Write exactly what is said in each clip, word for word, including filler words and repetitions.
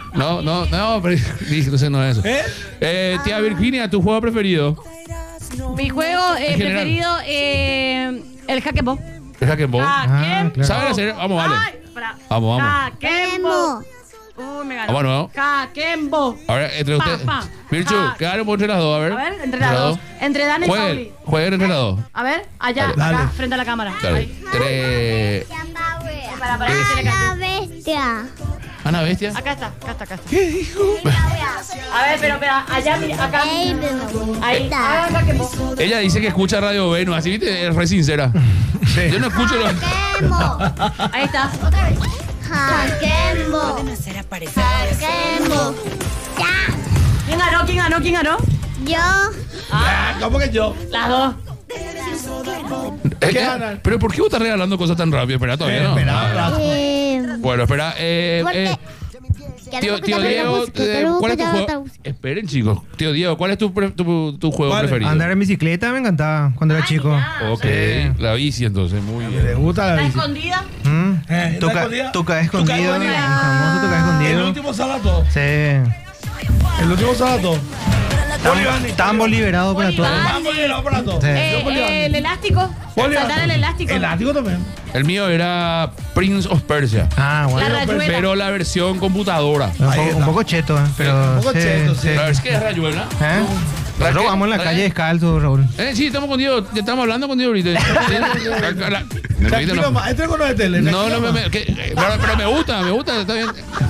No, no, no, pero entonces no es eso. ¿Eh? Eh, tía Virginia, ¿tu juego preferido? Mi juego eh, En general. preferido, eh, el Hack'n'Ball. ¿Es Hack'n'Ball? Hack'n'Ball. claro. ¿Saben hacer? Vamos, vale. Ay, pará. Vamos, vamos. Hack'n'Ball. Uy, me ganó. Vamos, no. Hack'n'Ball. A ver, entre Pa, ustedes. pa. Virchu, Ja. quedaron entre las dos, a ver. A ver, entre las dos. Entre Dan y Jueguen, Pauli. jueguen entre las dos. A ver, allá, Dale. acá, Dale. frente a la cámara. Dale. Ahí. Tres. Para, para, que se le La cante. bestia. Ana Bestia. Acá está, acá está, acá está. ¿Qué dijo? A ver, pero, pero, allá, mira, acá. Ahí, ah, Hack'n'Ball. Ella dice que escucha Radio Venus, así viste, es re sincera. Yo no escucho los. Hack'n'Ball. Ahí está. Hack'n'Ball. Hack'n'Ball. Ya. ¿Quién ganó? ¿Quién ganó? ¿Quién ganó? Yo. Ah, ¿cómo que yo? Las dos. Es que- ganan? pero ¿por qué vos estás regalando cosas tan rápido? Espera, todavía Eh, no. espera, Ah, Eh, Bueno, espera. Eh, Porque- eh, tío, tío Diego, eh, ¿cuál es tu juego? Esperen, chicos. Tío Diego, ¿cuál es tu, pre- tu, tu juego ¿Cuál? preferido? Andar en bicicleta me encantaba cuando era chico. Ok, Sí. la bici entonces, muy ¿Le bien. gusta la ¿Está bici? escondida? Mm. Eh, ¿está Tuca, escondida? tuca escondido. Tuca El escondida. famoso tuca El escondido. último salato. Sí. El último salato. Tam- Tambo liberado para todos. Boliván. Vamos a ir a plato. Sí. Eh, eh, el elástico. Saltar el elástico. Elástico también. El mío era Prince of Persia, Ah, La bueno. rayuela. pero la versión computadora. Un Ahí poco, está. un poco cheto, eh, pero. Un poco cheto, sí. ¿La versión que es rayuela? ¿Eh? Nosotros vamos en la calle descalzo, Raúl. Eh, sí, estamos contigo, ya estamos hablando contigo ahorita. La- la- Tranquilo, no, más. Entre con los de tele. no, no, tranquilo, me, me- que- eh, pero, pero me gusta, me gusta, está bien.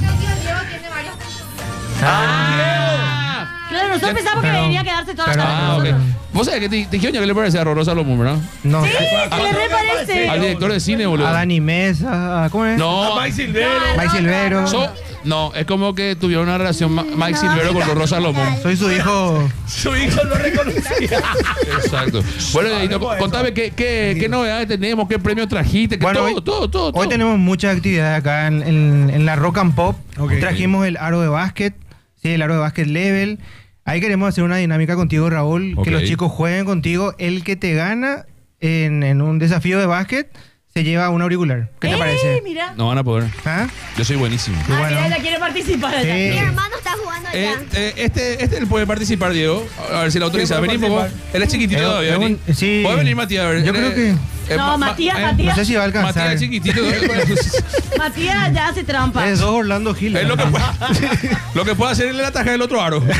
Ah, Claro, nosotros Ya- pensamos que pero- debería quedarse toda la pero- tarde ah, con ok. nosotros. Vos sabés que te, te dije que le parece a Rorro Salomón, ¿verdad? No. Sí, se le reparece. Al director de cine, boludo. A Dani Mesa, ¿cómo es? No, A Mike Silvero. Mike Silvero. so- no, es como que tuvieron una relación Ma- Mike Silvero con Rorro Salomón. Soy su hijo. Su hijo lo reconocía. Exacto. Bueno, y no, contame qué, qué, qué novedades tenemos, qué premios trajiste, que Bueno, todo, hoy- todo, todo, todo. Hoy tenemos muchas actividades acá en, en- en la Rock and Pop. Ok. Trajimos el aro de básquet, sí, el aro de básquet level. Ahí queremos hacer una dinámica contigo, Raúl, Ok. que los chicos jueguen contigo. El que te gana en, en un desafío de básquet se lleva un auricular. ¿Qué te ¡Eh, parece? mira! No van a poder. ¿Ah? Yo soy buenísimo. Ah, bueno. mira, ella quiere participar. Sí. Mi hermano está jugando Eh, allá. eh, este, este él puede participar, Diego. A ver si la autoriza. ¿Quién Vení puede un poco. participar? Él es chiquitito Eh, todavía. es vení. un- sí. Puede venir Matías, a ver. Yo Él creo es- que- eh, No, Ma- Ma- Matías, eh, Matías. No sé si va a alcanzar. Matías es chiquitito. Matías ya hace trampa. Es dos Orlando Gil. Es lo que puede, lo que puede hacer él es atajar el otro aro. O él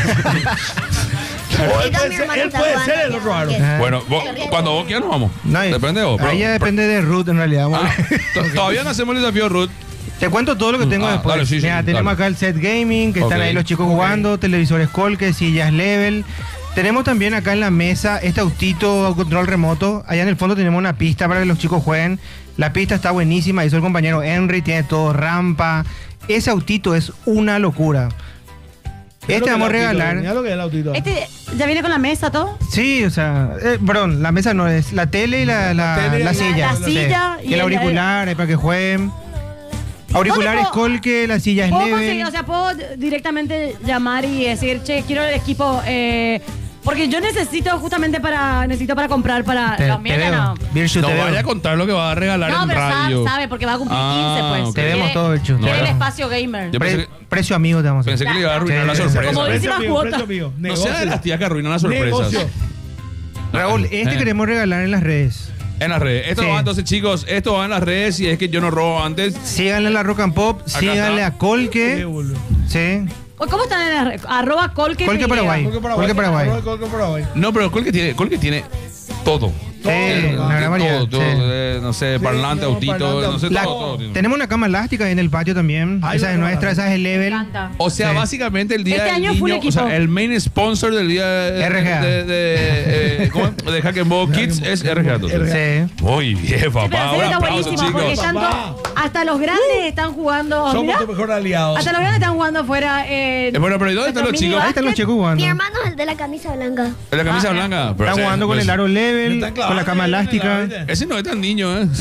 Ahorita puede mi ser, hermano él está puede jugando ser el allá, otro aro. porque- Ah. Bueno, vos- cuando vos quieras nos vamos. No, y- Depende de vos. pero- Ahí ya pero- depende de Ruth en realidad. Vamos a Ah, ver. to- todavía no hacemos el desafío, Ruth. Te cuento todo lo que tengo Ah, después. dale, sí, sí, Mira, dale. tenemos acá el set gaming, que están Ok. ahí los chicos jugando, televisores Colque, sillas level. Tenemos también acá en la mesa este autito a control remoto. Allá en el fondo tenemos una pista para que los chicos jueguen. La pista está buenísima, hizo el compañero Henry, tiene todo rampa. Ese autito es una locura. Mira lo Este que vamos a es el autito, regalar. Mira lo que es el autito. Este ya viene con la mesa, todo. Sí, o sea, eh, perdón, la mesa no es la tele y la, la, La tele la y silla. la Sí. silla y Y el el- auricular ahí para que jueguen. Auriculares ¿Dónde puedo- Colque, la silla es Puedo level. conseguir, o sea, puedo directamente llamar y decir, che, quiero el equipo. Eh, porque yo necesito justamente para necesito para comprar para Te, la te mía, veo. no. Virtu, No te veo. vaya a contar lo que va a regalar No, en pero radio. sabe, sabe, porque va a cumplir Ah, quince, pues. ok. Te vemos Quiere- todo, Virtu. Quiere el Bueno. espacio gamer. Yo Pre- pensé que, precio amigo te vamos a pensé hacer. que le iba a arruinar Sí, la sí, sorpresa. como Precio Buenísima mío, cuota. precio mío. No sea de Negocio. las tías que arruinan las sorpresas. Negocio. Raúl, este Eh. queremos regalar en las redes. En las redes. Esto Sí. va entonces, chicos. Esto va en las redes y es que yo no robo antes. Síganle a la Rock and Pop, síganle está. a Qué Colque. boludo. Sí. ¿Cómo están en la red? Arroba Colque. Colque Video. Paraguay. Colque Paraguay. Colque Paraguay. Arroba Colque Paraguay. No, pero Colque tiene, Colque tiene todo. Sí, Eh, una gran variedad. todo, todo, sí. eh, no sé, Sí, parlante, no, autito, parlante, no sé, La- todo, todo tiene. tenemos una cama elástica ahí en el patio también. Ay, esa es bueno, nuestra, esa es el Me level. encanta. O sea, Sí. básicamente el día Este del año full niño, o sea, equipo. el main sponsor del día de, R G A. de, de, eh, ¿cómo es? de Hack and Ball Kids es R G A. entonces. Sí. Muy bien, Sí, pero papá. en Un serio está aplauso, buenísimo porque chicos. tanto, Papá. hasta los grandes están jugando. Somos Mira, tu mejor aliado. hasta los grandes están jugando afuera. Eh, Eh, bueno, pero ¿y dónde están los chicos? Ahí están los chicos Mi jugando. hermano es el de la camisa blanca. En la camisa Ah, blanca. Pero Están ese- jugando con pues, el aro level, Están con la cama clavando ahí, elástica. ¿viste? Ese no es tan niño, ¿eh?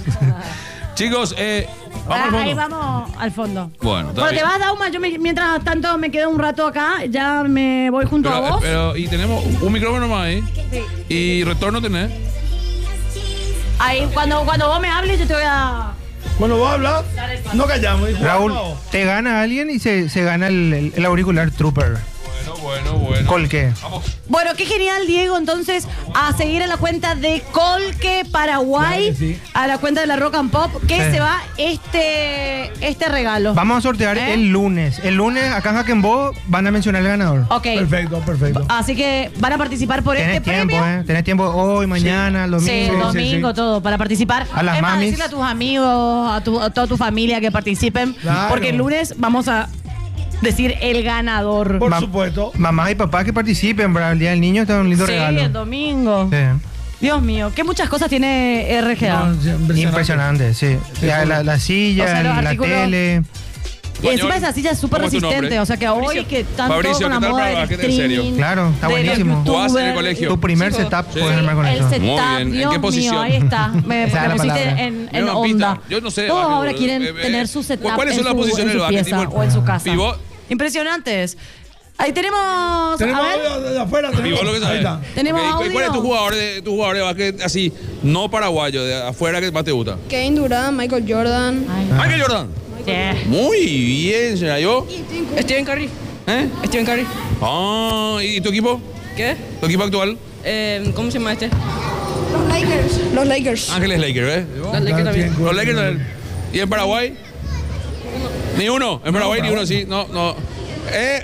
Chicos, eh, vamos al ah, ahí fondo. vamos al fondo. Bueno, está Bueno, te bien. vas, Dauma. Yo me- mientras tanto me quedo un rato acá. Ya me voy junto a Pero, vos. pero, y tenemos un micrófono más ahí. Sí. Y retorno tenés. Ahí, cuando, cuando vos me hables, yo te voy a. Bueno, vos hablas, no callamos. Y Raúl, jugamos. te gana alguien y se, se gana el, el- el auricular Trooper. Bueno, bueno, bueno. Colque. Vamos. Bueno, qué genial, Diego. Entonces, a seguir a la cuenta de Colque Paraguay, Claro que sí. a la cuenta de la Rock and Pop, que Sí. se va este, este regalo. Vamos a sortear ¿Eh? el lunes. El lunes, acá en Jaquembo, van a mencionar el ganador. Ok. Perfecto, perfecto. Así que van a participar por Tenés este tiempo, premio. ¿eh? Tenés tiempo hoy, mañana, el Sí, domingo. el domingo, todo, para participar. A las es más, mamis. decirle a tus amigos, a, tu- a toda tu familia que participen, Claro. porque el lunes vamos a decir el ganador. Por Ma- supuesto. Mamá y papá que participen para el Día del Niño, está un lindo sí, regalo. el domingo. Sí. Dios mío, qué muchas cosas tiene R G A. No, sí, Impresionante, sí. La, la- la silla, O sea, los la artículos- tele. Y encima esa silla es súper ¿Cómo es tu resistente, nombre? o sea que hoy que están Fabricio, todos con la ¿qué tal moda para del básquet? En serio. streaming, Claro, está de los buenísimo. ¿Jugás en el youtubers. colegio? Tu primer Chicos, setup sí. puedes armar con El eso. setup, Muy bien. ¿En Dios qué posición? mío, ahí está. Me, Esa es me la pusiste palabra. en, Dame en una onda. pista. Yo no sé, Todos básquetbol. ahora quieren Eh, eh, tener su setup ¿cuáles son en las su, posiciones en del su pieza básquetbol? o en su casa. Pivot. Impresionantes. Ahí tenemos... Tenemos a ver, audio de afuera. Pivot Tenemos, lo que ahí sabes. está. tenemos Ok, ¿y audio. ¿Cuál es tu jugador de, tu jugador de básquet así, no paraguayo, de afuera que más te gusta? Kevin Durant, Michael Jordan, Ay, Michael Jordan. yeah. Muy bien, señora. ¿Yo? Stephen Curry. ¿Eh? Stephen Curry. Ah, ¿y tu equipo? ¿Qué? ¿Tu equipo actual? Eh, ¿Cómo se llama este? Los Lakers. Los Lakers. Ángeles Lakers, ¿eh? Los Lakers también. Los Lakers también. ¿Y en Paraguay? Ni uno. En Paraguay ni uno, sí. No, no. Eh,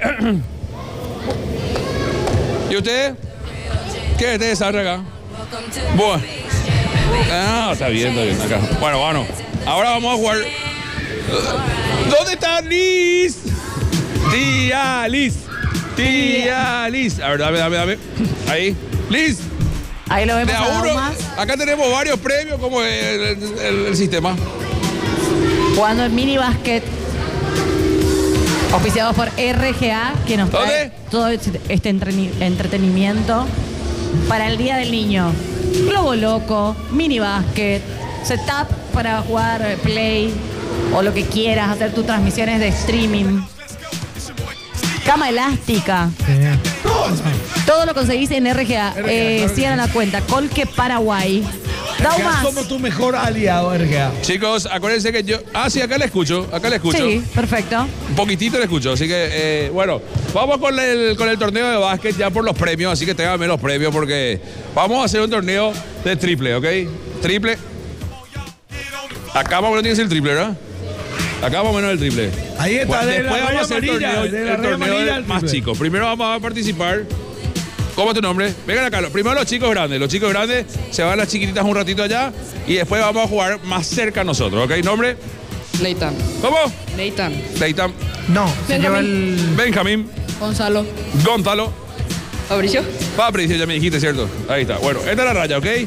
¿Y usted? ¿Qué es desastre acá? Bueno. Ah, está bien, está bien. Acá. Bueno, bueno. Ahora vamos a jugar. ¿Dónde está Liz? Tía Liz. Tía Liz. A ver, dame, dame, dame. Ahí. Liz. Ahí lo vemos De a a uno. Daumas Acá tenemos varios premios como el, el- el- el sistema. jugando el mini básquet. Oficiado por R G A, que nos trae ¿Dónde? todo este entreni- entretenimiento para el Día del Niño. Globo loco, mini básquet, setup para jugar eh, play o lo que quieras, hacer tus transmisiones de streaming. Cama elástica. Sí. Todo lo conseguís en R G A. R G A, Eh, claro que sigan sí. la cuenta. Colque Paraguay. Ya Daumas. somos tu mejor aliado, R G A. Chicos, acuérdense que yo. Ah, sí, acá le escucho. Acá le escucho. Sí, perfecto. Un poquitito le escucho. Así que, eh, bueno, vamos con el, con el torneo de básquet ya por los premios. Así que ténganme los premios porque vamos a hacer un torneo de triple, ¿ok? Triple. Acá más o menos tiene que ser el triple, ¿verdad? Acá más o menos el triple. Ahí está, Bueno, de la después vamos raya a hacer el amarilla, torneo, de la el raya torneo amarilla de al más triple. chicos. Primero vamos a participar. ¿Cómo es tu nombre? Vengan acá. Primero los chicos grandes. Los chicos grandes se van las chiquititas un ratito allá y después vamos a jugar más cerca a nosotros, ¿ok? ¿Nombre? Leighton. ¿Cómo? Leighton. Leighton. No, se lleva el. Benjamín. Gonzalo. Gonzalo. Fabricio. Patricio, ya me dijiste, ¿cierto? Ahí está. Bueno, esta es la raya, ¿ok?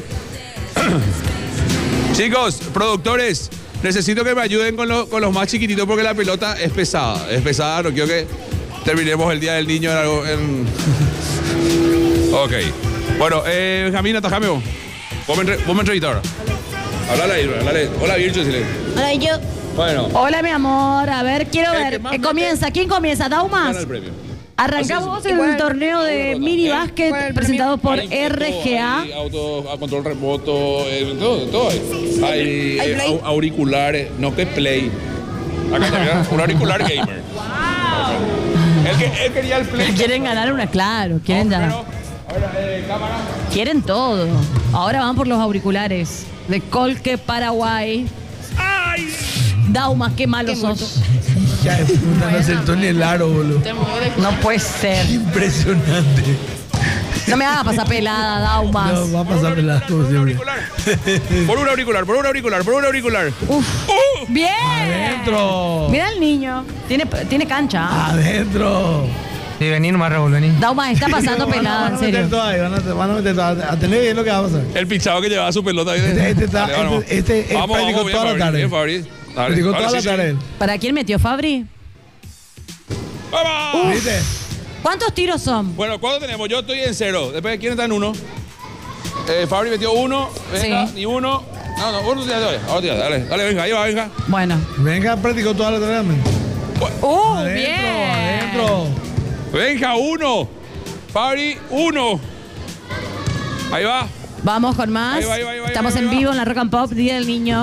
Chicos, productores, necesito que me ayuden con, lo- con los más chiquititos porque la pelota es pesada. Es pesada, no quiero que terminemos el Día del Niño en algo... en- Ok. Bueno, eh, Benjamín, atajame vos. Vos me, entre- vos me entrevistas ahora. Hablale ahí, hablale. Hola, Vircho, dile. Hola, yo. Bueno, Hola, mi amor. A ver, quiero El que ver. más Eh, mete- comienza. ¿Quién comienza? ¿Daumas? gana el premio. Arrancamos el ¿Cuál? torneo de ¿Cuál? mini ¿Eh? básquet ¿Cuál es el presentado por Hay R G A. Hay auto a control remoto, eh, todo, todo hay. Hay, ¿Hay eh, play? au- auriculares, no que play. Acá está, mira, un auricular gamer. Él, que, él quería el play. Quieren ganar una, claro. Quieren No, ganar. pero, ahora, eh, cámara. Quieren todo. Ahora van por los auriculares de Colque Paraguay. Daumas, qué malo sos. Ya de puta, no acertó ni el aro, boludo. No puede ser. Impresionante. No me hagas pasar pelada, Daumas. No, va a pasar pelado como Por un siempre. auricular. Por un auricular, por un auricular, por un auricular. Uf. ¡Uh! Bien. Adentro. Mira el niño. Tiene, tiene cancha. Adentro. Sí, vení nomás, Raúl, vení. Daumas está pasando Van a- pelada, van a en serio. meter todo ahí, van a, van a meter todo. A tener bien lo que va a pasar. El pichado que llevaba su pelota. ¿viste? Este- este está- Dale, vamos. este- este es vamos, practicó vamos, bien, toda la Fabri, tarde. bien, Fabri. Dale, Practicó ahora toda sí, la sí. tarde. ¿Para quién metió Fabri? ¡Vamos! ¿Viste? ¿Cuántos tiros son? Bueno, ¿cuánto tenemos? Yo estoy en cero. Después, ¿quién está en uno? Eh, Fabri metió uno. Venga, Sí. ni uno. No, no, uno tira, dale. Ahora tira, dale. Dale, venga, ahí va, venga. Bueno. Venga, practicó toda la tarde. ¡Uh, Adentro, bien! adentro. Venga, uno. Fabri, uno. Ahí va. Vamos con más. Ahí va, ahí va, ahí va, Estamos ahí va, en ahí va. vivo en la Rock and Pop, Día del Niño.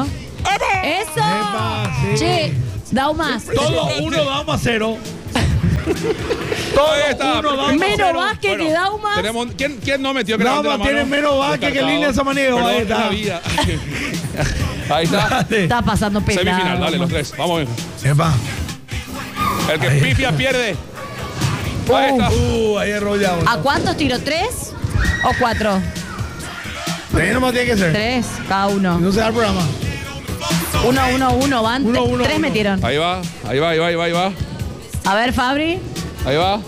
¡Eso! Epa, sí. Che, Daumas. Todo uno Dauma cero. Todo Ahí está. uno Dauma Menos cero. Vázquez que Daumas. Tenemos, ¿quién, ¿Quién no metió que Dauma levante la mano? tiene menos Vázquez que Descartado. Línea Samaniego. Perdón, Ahí es la está. vida. Ahí está. Dale. Está pasando pelado. Semifinal, dale, los tres. Vamos, hijo. Epa. El que pifia pierde. Ahí está. Uh, ahí enrollado. ¿A cuántos tiro? ¿Tres o cuatro? Ahí nomás tiene que ser. Tres, cada uno. No se da el programa. Uno, uno, uno, van. Uno, uno, Tres uno. metieron. Ahí va, ahí va, ahí va, ahí va, ahí va. A ver, Fabri. Ahí va.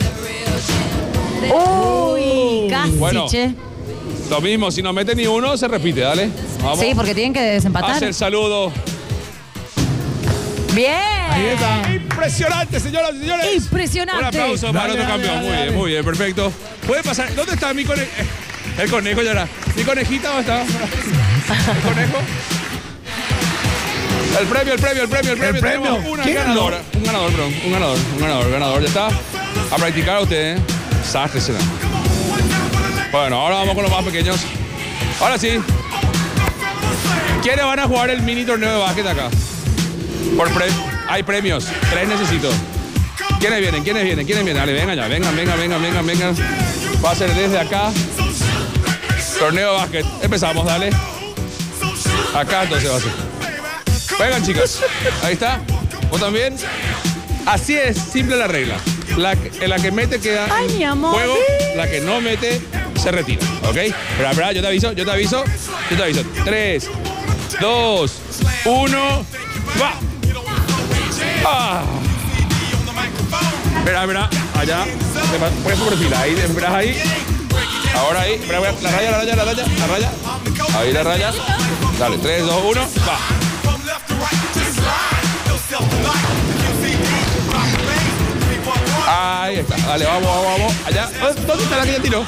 Uy, casi, Bueno. che. Lo mismo, si no mete ni uno, se repite, dale. Vamos. Sí, porque tienen que desempatar. Hace el saludo. Bien. Ahí está. Impresionante, señoras y señores. Impresionante. Un aplauso para Dale, otro dale, campeón. dale, muy dale. bien, muy bien, perfecto. Puede pasar. ¿Dónde está mi conejo? El conejo ya era. ¿Mi conejita dónde está? ¿El conejo? El premio, el premio, el premio, el premio. premio. Tenemos una ¿Quién ganadora. Un ganador, perdón. Un ganador, un ganador, ganador. Ya está. A practicar a ustedes. Sastre será. Bueno, ahora vamos con los más pequeños. Ahora sí. ¿Quiénes van a jugar el mini torneo de básquet acá? Por pre hay premios. Tres necesito. ¿Quiénes vienen? ¿Quiénes vienen? ¿Quiénes vienen? Dale, vengan ya. Vengan, vengan, vengan, vengan, vengan. Va a ser desde acá. Torneo de básquet. Empezamos, dale. Acá entonces va a ser. Vengan, chicas. Ahí está. ¿Vos también? Así es, simple la regla. La, que- la que mete queda Ay, en mi amor. juego. La que no mete se retira. ¿Ok? Espera, espera, yo te aviso, yo te aviso. Yo te aviso. Tres, dos, uno. ¡Va! ¡Ah! Espera, espera. Allá. Puedes por fila. Ahí, esperas ahí. Ahora ahí. Espera, espera. La raya, la raya, la raya. La raya. Ahí la raya. Dale, tres, dos, uno. Va. Ahí está. Dale, vamos, vamos, vamos. Allá. ¿Dónde está la que ya tiró?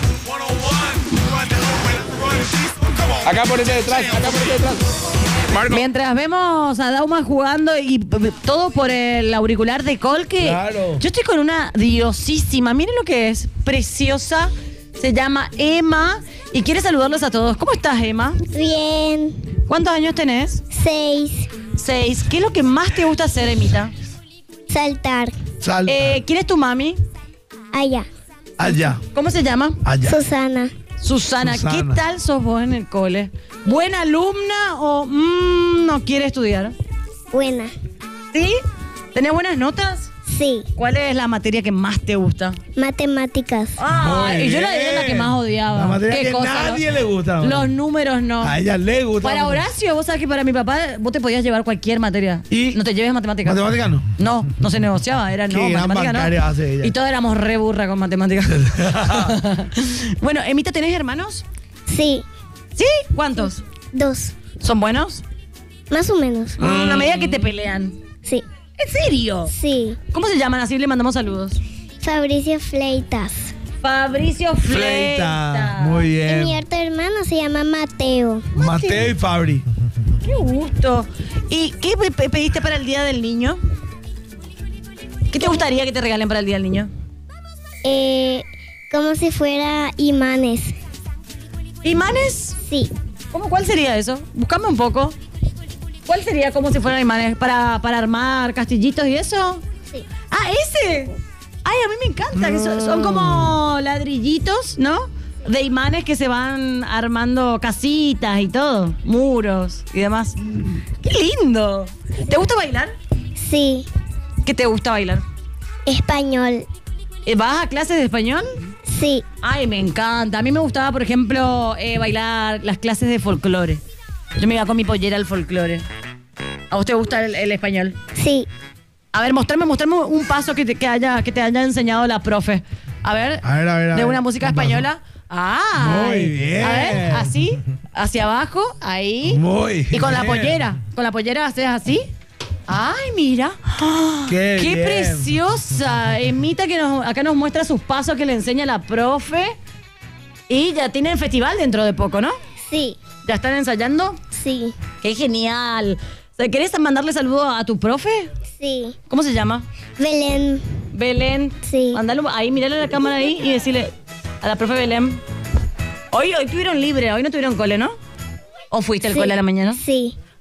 Acá ponete detrás. Acá ponete detrás. Marco. Mientras vemos a Dauma jugando y p- todo por el auricular de Colque, Claro. yo estoy con una diosísima. Miren lo que es, preciosa. Se llama Emma y quiere saludarlos a todos. ¿Cómo estás, Emma? Bien. ¿Cuántos años tenés? Seis. Seis. ¿Qué es lo que más te gusta hacer, Emita? Saltar. Salta. Eh, ¿Quién es tu mami? Allá. Allá. ¿Cómo se llama? Allá. Susana. Susana. Susana. ¿Qué tal sos vos en el cole? ¿Buena alumna o mm, no quiere estudiar? Buena. ¿Sí? ¿Tenés buenas notas? Sí. ¿Cuál es la materia que más te gusta? Matemáticas. Ah, Muy y yo la era la que bien. más odiaba. La materia ¿Qué que cosa, nadie no? le gusta. Los números no. A ella le gusta. Para Horacio, vos sabés que para mi papá vos te podías llevar cualquier materia. ¿Y? No te lleves matemáticas. Matemática no. No, no se negociaba, era no, Qué gran matemática bancaria no. hace ella. Y todos éramos re burra con matemáticas. Bueno, Emita, ¿tenés hermanos? Sí. ¿Sí? ¿Cuántos? Dos. ¿Son buenos? Más o menos. A medida que te pelean. Sí. ¿En serio? Sí. ¿Cómo se llaman? Así le mandamos saludos. Fabricio Fleitas. Fabricio Fleita. Fleita. Muy Y mi bien. otro hermano se llama Mateo. Mateo y Fabri. Qué gusto. ¿Y qué pe- pe- pediste para el Día del Niño? ¿Qué te gustaría que te regalen para el Día del Niño? Eh, como si fuera imanes. ¿Imanes? Sí. ¿Cómo, ¿Cuál sería eso? Buscame un poco. ¿Cuál sería como si fueran imanes? ¿Para, para armar castillitos y eso? Sí. Ah, ese. Ay, a mí me encanta. Que son, son como ladrillitos, ¿no? De imanes que se van armando casitas y todo. Muros y demás. ¡Qué lindo! ¿Te gusta bailar? Sí. ¿Qué te gusta bailar? Español. Eh, ¿Vas a clases de español? Sí. Ay, me encanta. A mí me gustaba, por ejemplo, eh, bailar las clases de folclore. Yo me iba con mi pollera al folclore. ¿A vos te gusta el, el español? Sí. A ver, mostrame, mostrame un paso que te, que haya, que te haya enseñado la profe. A ver, A ver, a ver, a de ver. una música Un paso. española. Ah. Muy bien. A ver, así, hacia abajo, ahí. Muy Y con la bien. pollera. Con la pollera haces así. Ay, mira. ¡Ah! Qué bien. preciosa. Emita que nos, acá nos muestra sus pasos que le enseña la profe. Y ya tienen festival dentro de poco, ¿no? Sí. ¿Ya están ensayando? Sí. ¡Qué genial! ¿Querés mandarle saludo a tu profe? Sí. ¿Cómo se llama? Belén. Belén. Sí. Mándalo ahí, mirale a la cámara ahí y decirle a la profe Belén. Hoy, hoy tuvieron libre, hoy no tuvieron cole, ¿no? ¿O fuiste al Sí. cole a la mañana? Sí.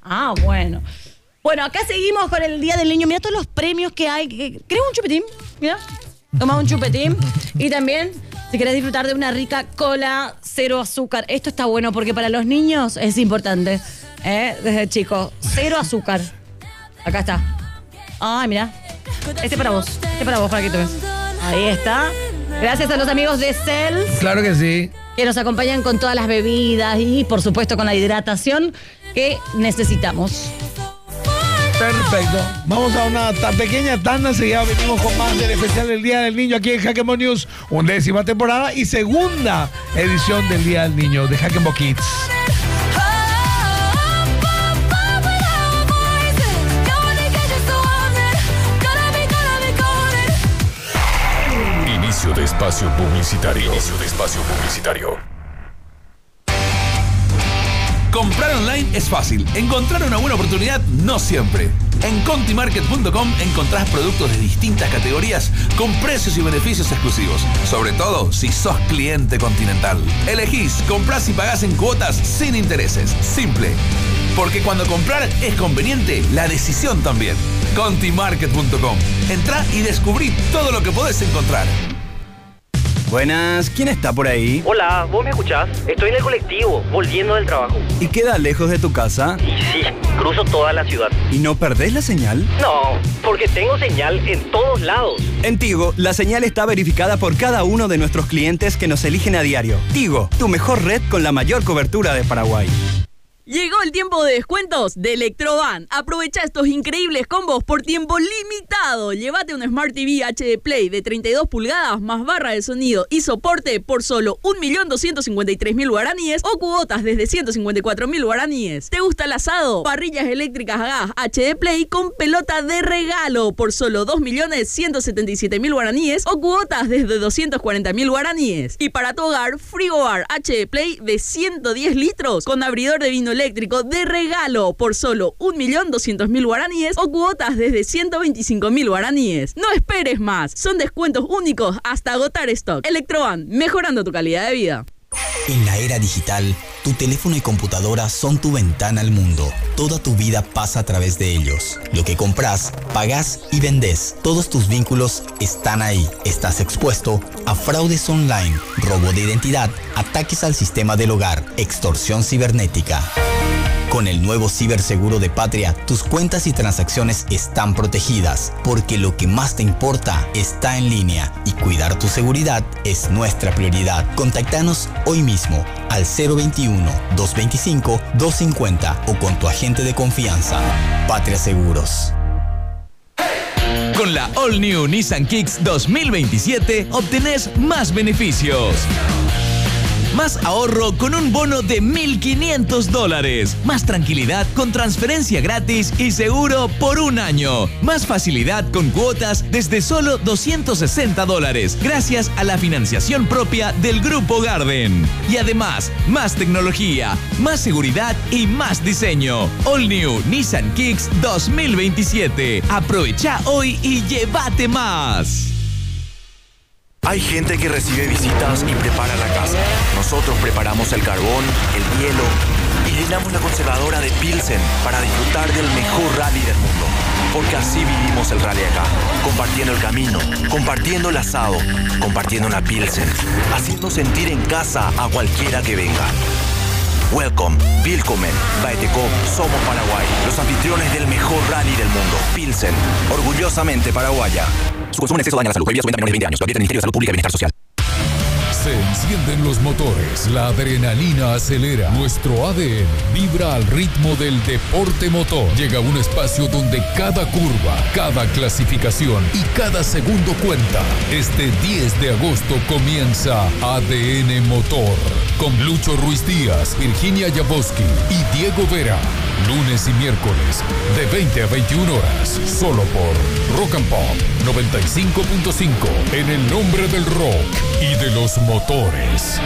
Ah, bueno. Bueno, acá seguimos con el Día del Niño. Mira todos los premios que hay. ¿Querés un chupetín? Mira. Toma un chupetín. Y también, si querés disfrutar de una rica cola cero azúcar. Esto está bueno porque para los niños es importante. ¿Eh? Desde chicos. Cero azúcar. Acá está. Ay, mira. Este para vos. Este para vos, para que tomes. Ahí está. Gracias a los amigos de Cells. Claro que sí. Que nos acompañan con todas las bebidas y, por supuesto, con la hidratación que necesitamos. Perfecto. Vamos a una ta- pequeña tanda. Seguida venimos con más del especial del Día del Niño aquí en Hack'n'Bo News. Undécima temporada y segunda edición del Día del Niño de Hack'n'Bo Kids. Inicio de espacio publicitario. Inicio de espacio publicitario. Comprar online es fácil. Encontrar una buena oportunidad no siempre. En conti market punto com encontrás productos de distintas categorías con precios y beneficios exclusivos. Sobre todo si sos cliente Continental. Elegís, comprás y pagás en cuotas sin intereses. Simple. Porque cuando comprar es conveniente, la decisión también. conti market punto com. Entrá y descubrí todo lo que podés encontrar. Buenas, ¿quién está por ahí? Hola, ¿vos me escuchás? Estoy en el colectivo, volviendo del trabajo. ¿Y queda lejos de tu casa? Y sí, cruzo toda la ciudad. ¿Y no perdés la señal? No, porque tengo señal en todos lados. En Tigo, la señal está verificada por cada uno de nuestros clientes que nos eligen a diario. Tigo, tu mejor red con la mayor cobertura de Paraguay. Llegó el tiempo de descuentos de Electroban. Aprovecha estos increíbles combos por tiempo limitado. Llévate un Smart T V H D Play de treinta y dos pulgadas más barra de sonido y soporte por solo un millón doscientos cincuenta y tres mil guaraníes o cuotas desde ciento cincuenta y cuatro mil guaraníes. ¿Te gusta el asado? Parrillas eléctricas a gas H D Play con pelota de regalo por solo dos millones ciento setenta y siete mil guaraníes o cuotas desde doscientos cuarenta mil guaraníes. Y para tu hogar, frigobar H D Play de ciento diez litros con abridor de vino eléctrico de regalo por solo un millón doscientos mil guaraníes o cuotas desde ciento veinticinco mil guaraníes. No esperes más, son descuentos únicos hasta agotar stock. Electroban, mejorando tu calidad de vida. En la era digital, tu teléfono y computadora son tu ventana al mundo. Toda tu vida pasa a través de ellos. Lo que compras, pagas y vendes. Todos tus vínculos están ahí. Estás expuesto a fraudes online, robo de identidad, ataques al sistema del hogar, extorsión cibernética. Con el nuevo ciberseguro de Patria, tus cuentas y transacciones están protegidas, porque lo que más te importa está en línea y cuidar tu seguridad es nuestra prioridad. Contáctanos hoy mismo al cero veintiuno, doscientos veinticinco, doscientos cincuenta o con tu agente de confianza. Patria Seguros. Con la All New Nissan Kicks dos mil veintisiete obtenés más beneficios. Más ahorro con un bono de mil quinientos dólares. Más tranquilidad con transferencia gratis y seguro por un año. Más facilidad con cuotas desde solo doscientos sesenta dólares. Gracias a la financiación propia del Grupo Garden. Y además, más tecnología, más seguridad y más diseño. All New Nissan Kicks dos mil veintisiete. Aprovecha hoy y llévate más. Hay gente que recibe visitas y prepara la casa. Nosotros preparamos el carbón, el hielo y llenamos la conservadora de Pilsen para disfrutar del mejor rally del mundo. Porque así vivimos el rally acá, compartiendo el camino, compartiendo el asado, compartiendo una Pilsen, haciendo sentir en casa a cualquiera que venga. Welcome, Willkommen, Baeteco, somos Paraguay, los anfitriones del mejor rally del mundo. Pilsen, orgullosamente paraguaya. Su consumo en exceso daña la salud. Prohibida su venta a menores de veinte años. Lo advierte el Ministerio de Salud Pública y Bienestar Social. Se encienden los motores, la adrenalina acelera, nuestro A D N vibra al ritmo del deporte motor. Llega un espacio donde cada curva, cada clasificación y cada segundo cuenta. Este diez de agosto comienza A D N Motor con Lucho Ruiz Díaz, Virginia Jaboski y Diego Vera. Lunes y miércoles de veinte a veintiuna horas, solo por Rock and Pop noventa y cinco punto cinco, en el nombre del rock y de los motores.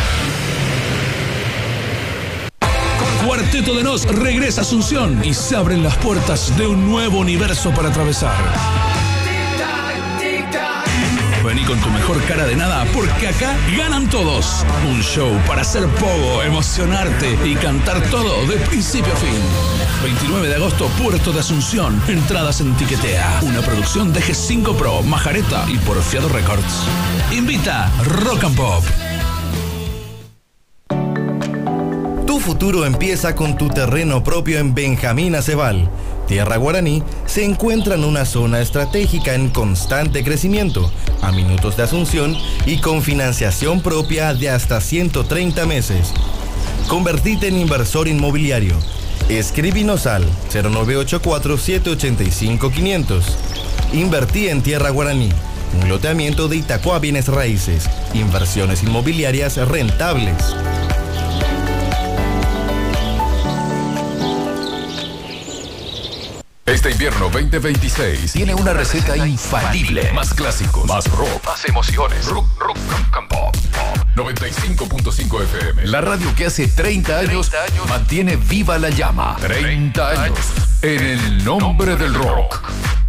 Cuarteto de Nos regresa a Asunción y se abren las puertas de un nuevo universo para atravesar. Vení con tu mejor cara de nada, porque acá ganan todos. Un show para hacer pogo, emocionarte y cantar todo de principio a fin. veintinueve de agosto, Puerto de Asunción. Entradas en Tiquetea. Una producción de G cinco Pro, Majareta y Porfiado Records. Invita Rock and Pop. Tu futuro empieza con tu terreno propio en Benjamín Aceval. Tierra Guaraní se encuentra en una zona estratégica en constante crecimiento, a minutos de Asunción y con financiación propia de hasta ciento treinta meses. Convertite en inversor inmobiliario. Escríbenos al cero nueve ocho cuatro siete ocho cinco cinco cero cero. Invertí en Tierra Guaraní. Un loteamiento de Itacua Bienes Raíces. Inversiones inmobiliarias rentables. Este invierno veinte veintiséis tiene una receta infalible. Más clásicos, más rock, más emociones. Rock, rock, rock and pop. noventa y cinco punto cinco F M. La radio que hace treinta años mantiene viva la llama. treinta años en el nombre del rock.